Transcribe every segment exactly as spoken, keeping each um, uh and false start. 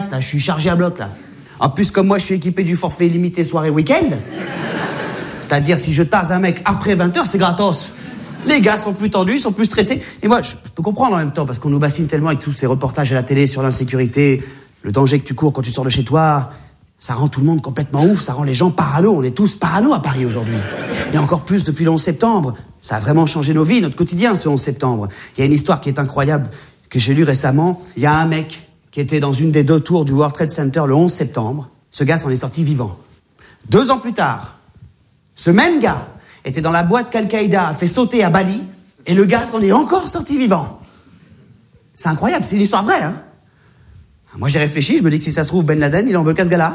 direct, là, je suis chargé à bloc, là. En plus, comme moi, je suis équipé du forfait illimité soirée week-end, c'est-à-dire si je tase un mec après vingt heures, c'est gratos. Les gars sont plus tendus, ils sont plus stressés. Et moi, je peux comprendre en même temps, parce qu'on nous bassine tellement avec tous ces reportages à la télé sur l'insécurité, le danger que tu cours quand tu sors de chez toi. Ça rend tout le monde complètement ouf, ça rend les gens parano. On est tous parano à Paris aujourd'hui. Et encore plus depuis le onze septembre. Ça a vraiment changé nos vies, notre quotidien, ce onze septembre. Il y a une histoire qui est incroyable, que j'ai lue récemment. Il y a un mec qui était dans une des deux tours du World Trade Center le onze septembre. Ce gars s'en est sorti vivant. Deux ans plus tard, ce même gars était dans la boîte qu'Al-Qaïda a fait sauter à Bali, et le gars s'en est encore sorti vivant. C'est incroyable, c'est une histoire vraie, hein. Moi, j'ai réfléchi, je me dis que si ça se trouve, Ben Laden, il en veut qu'à ce gars-là.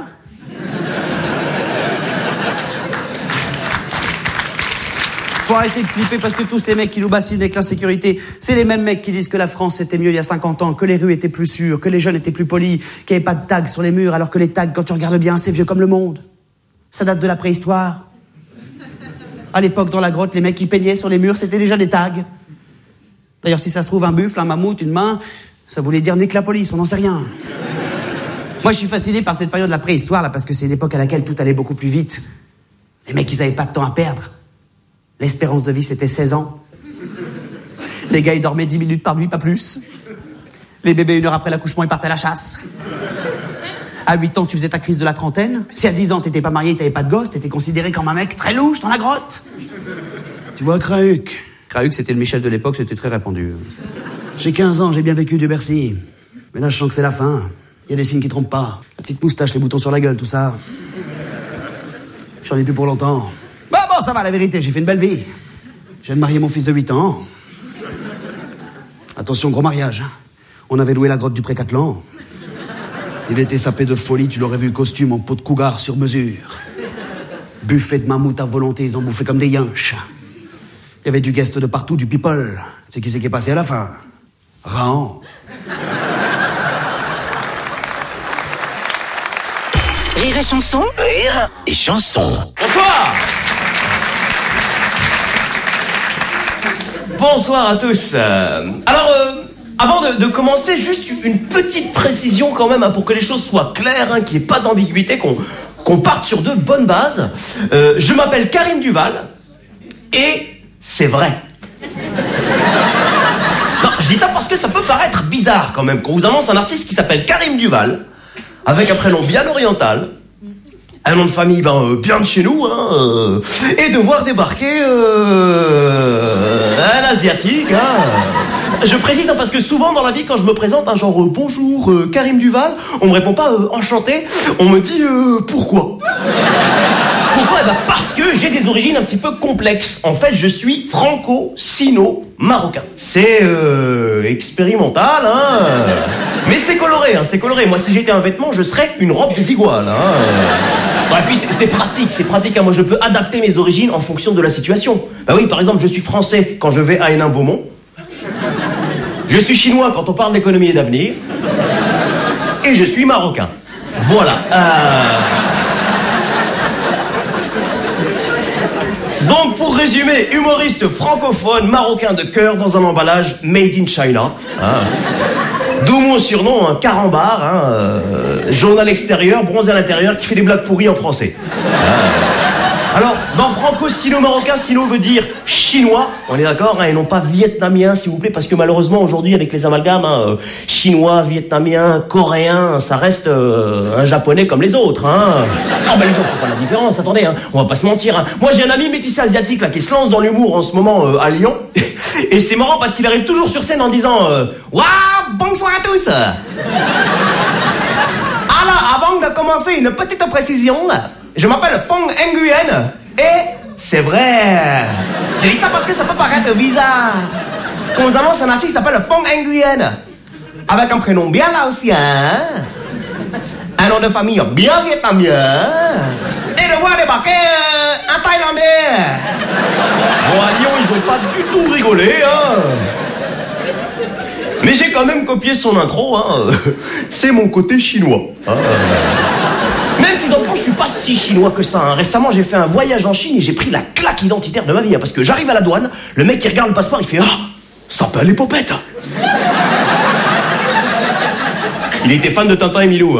Faut arrêter de flipper parce que tous ces mecs qui nous bassinent avec l'insécurité, c'est les mêmes mecs qui disent que la France était mieux il y a cinquante ans, que les rues étaient plus sûres, que les jeunes étaient plus polis, qu'il n'y avait pas de tags sur les murs, alors que les tags, quand tu regardes bien, c'est vieux comme le monde. Ça date de la préhistoire. À l'époque, dans la grotte, les mecs qui peignaient sur les murs, c'était déjà des tags. D'ailleurs, si ça se trouve, un buffle, un mammouth, une main, ça voulait dire nique la police, on n'en sait rien. Moi, je suis fasciné par cette période de la préhistoire, là, parce que c'est une époque à laquelle tout allait beaucoup plus vite. Les mecs, ils avaient pas de temps à perdre. L'espérance de vie, c'était seize ans. Les gars, ils dormaient dix minutes par nuit, pas plus. Les bébés, une heure après l'accouchement, ils partaient à la chasse. À huit ans, tu faisais ta crise de la trentaine. Si à dix ans, t'étais pas marié, t'avais pas de gosse, t'étais considéré comme un mec très louche dans la grotte. Tu vois, Krauk. Krauk, c'était le Michel de l'époque, c'était très répandu. J'ai quinze ans, j'ai bien vécu, Dieu merci. Mais là, je sens que c'est la fin. Il y a des signes qui trompent pas. La petite moustache, les boutons sur la gueule, tout ça. J'en ai plus pour longtemps. Bah bon, ça va, la vérité, j'ai fait une belle vie. Je viens de marier mon fils de huit ans. Attention, gros mariage. On avait loué la grotte du Pré-Catlan. Il était sapé de folie, tu l'aurais vu le costume en peau de cougar sur mesure. Buffet de mammouth à volonté, ils en bouffaient comme des yinches. Il y avait du guest de partout, du people. Tu sais qui c'est qui est passé à la fin? Raon. Rire et chanson. Rire et chanson. Bonsoir. Bonsoir à tous. Euh, alors, euh, avant de, de commencer, juste une petite précision quand même, hein, pour que les choses soient claires, hein, qu'il n'y ait pas d'ambiguïté, qu'on, qu'on parte sur de bonnes bases. Euh, je m'appelle Karim Duval, et c'est vrai. Non, je dis ça parce que ça peut paraître bizarre quand même, qu'on vous annonce un artiste qui s'appelle Karim Duval, avec un prénom bien oriental, un nom de famille ben, euh, bien de chez nous, hein, euh, et de voir débarquer euh, un asiatique. Hein. Je précise hein, parce que souvent dans la vie, quand je me présente, un hein, genre euh, bonjour euh, Karim Duval, on me répond pas euh, enchanté, on me dit euh, pourquoi. Pourquoi? Eh ben parce que j'ai des origines un petit peu complexes. En fait, je suis franco-sino-marocain. C'est euh, expérimental, hein. Mais c'est coloré, hein, c'est coloré. Moi, si j'étais un vêtement, je serais une robe des iguales, hein. Bon, et puis, c'est, c'est pratique, c'est pratique. Hein. Moi, je peux adapter mes origines en fonction de la situation. Bah oui, par exemple, je suis français quand je vais à Hénin-Beaumont. Je suis chinois quand on parle d'économie et d'avenir. Et je suis marocain. Voilà. Euh... Donc, pour résumer, humoriste francophone, marocain de cœur dans un emballage made in China. Hein. D'où mon surnom, un carambar, hein, euh, jaune à l'extérieur, bronzé à l'intérieur, qui fait des blagues pourries en français. Hein. Alors, dans franco-sino-marocain, sino veut dire chinois, on est d'accord, hein, et non pas vietnamien, s'il vous plaît, parce que malheureusement, aujourd'hui, avec les amalgames, hein, euh, chinois, vietnamien, coréen, ça reste euh, un japonais comme les autres. Hein. Ah ben les gens font pas la différence, attendez, hein, on va pas se mentir. Hein. Moi, j'ai un ami métissé asiatique là qui se lance dans l'humour en ce moment euh, à Lyon, et c'est marrant parce qu'il arrive toujours sur scène en disant euh, « Waouh, bonsoir à tous !» Alors, avant de commencer, une petite précision. Je m'appelle Fong Nguyen et c'est vrai. Je dis ça parce que ça peut paraître bizarre. Qu'on vous annonce un artiste qui s'appelle Fong Nguyen. Avec un prénom bien laotien. Un nom de famille bien vietnamien. Et de voir débarquer euh, un Thaïlandais. Bon, à Lyon, ils ont pas du tout rigolé, hein. Mais j'ai quand même copié son intro, hein. C'est mon côté chinois. Hein. Même si dans le fond, je suis pas si chinois que ça. Hein. Récemment, j'ai fait un voyage en Chine et j'ai pris la claque identitaire de ma vie. Hein, parce que j'arrive à la douane, le mec qui regarde le passeport, il fait « Ah, ça s'appelle les popettes !» Il était fan de Tintin et Milou. Hein.